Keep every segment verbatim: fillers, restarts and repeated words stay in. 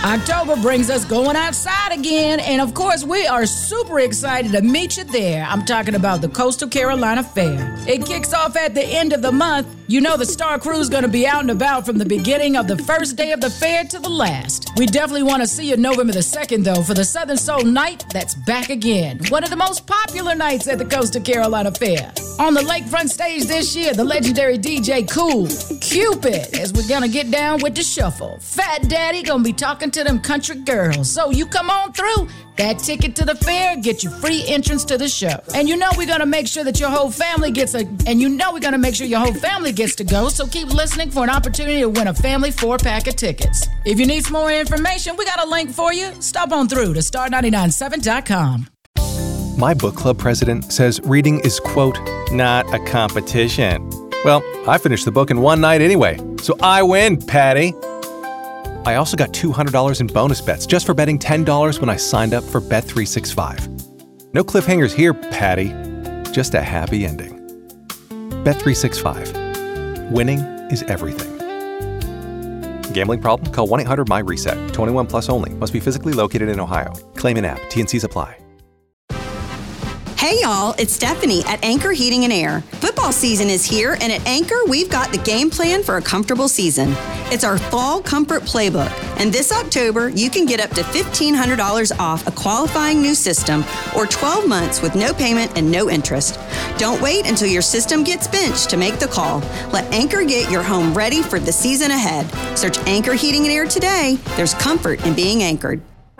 October brings us going outside again, and of course, we are super excited to meet you there. I'm talking about the Coastal Carolina Fair. It kicks off at the end of the month. You know the Star Crew's going to be out and about from the beginning of the first day of the fair to the last. We definitely want to see you November the second, though, for the Southern Soul Night that's back again. One of the most popular nights at the Coastal Carolina Fair. On the lakefront stage this year, the legendary D J Cool, Cupid, as we're going to get down with the shuffle. Fat Daddy going to be talking to them country girls. So you come on through. That ticket to the fair get you free entrance to the show. And you know we're going to make sure that your whole family gets a, and you know we're going to make sure your whole family gets to go, so keep listening for an opportunity to win a family four-pack of tickets. If you need some more information, we got a link for you. Stop on through to star nine nine seven dot com. My book club president says reading is, quote, not a competition. Well, I finished the book in one night anyway, so I win, Patty. I also got two hundred dollars in bonus bets just for betting ten dollars when I signed up for Bet three sixty-five. No cliffhangers here, Patty. Just a happy ending. Bet three sixty-five. Winning is everything. Gambling problem? Call one eight hundred M Y reset. twenty-one plus only. Must be physically located in Ohio. Claim in app. T N Cs apply. Hey y'all, it's Stephanie at Anchor Heating and Air. Football season is here, and at Anchor, we've got the game plan for a comfortable season. It's our Fall Comfort Playbook, and this October, you can get up to fifteen hundred dollars off a qualifying new system or twelve months with no payment and no interest. Don't wait until your system gets benched to make the call. Let Anchor get your home ready for the season ahead. Search Anchor Heating and Air today. There's comfort in being anchored.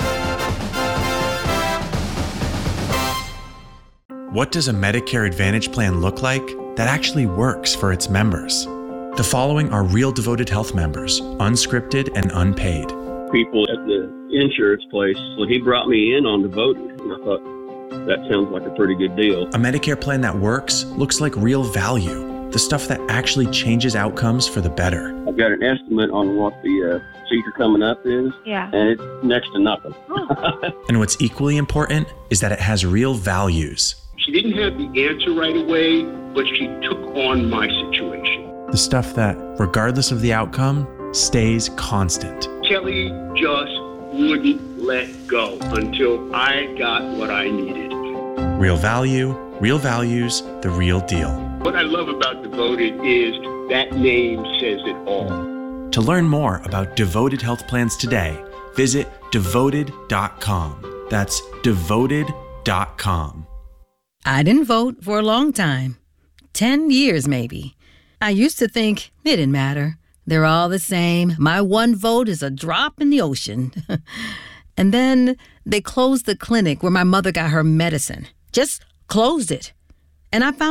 What does a Medicare Advantage plan look like that actually works for its members? The following are real Devoted Health members, unscripted and unpaid. People at the insurance place, when he brought me in on Devoted, and I thought, that sounds like a pretty good deal. A Medicare plan that works looks like real value, the stuff that actually changes outcomes for the better. I've got an estimate on what the uh, procedure coming up is, yeah. and it's next to nothing. Oh. And what's equally important is that it has real values. She didn't have the answer right away, but she took on my situation. The stuff that, regardless of the outcome, stays constant. Kelly just wouldn't let go until I got what I needed. Real value, real values, the real deal. What I love about Devoted is that name says it all. To learn more about Devoted Health Plans today, visit devoted dot com. That's devoted dot com. I didn't vote for a long time. Ten years, maybe. I used to think it didn't matter. They're all the same. My one vote is a drop in the ocean. And then they closed the clinic where my mother got her medicine. Just closed it. And I found